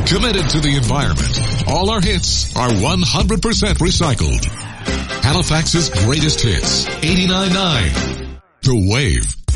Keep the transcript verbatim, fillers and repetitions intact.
Committed to the environment. All our hits are one hundred percent recycled. Halifax's greatest hits. eighty-nine point nine The Wave.